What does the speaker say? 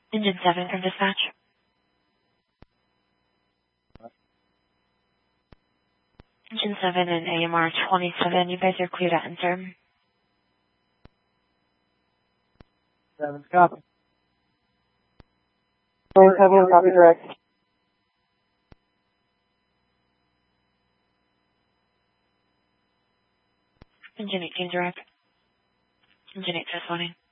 Engine 7 from dispatch. Engine 7 and AMR 27, you guys are clear to enter. 7, copy. 27, copy direct. Engine 18 direct. Engine 8 just loading.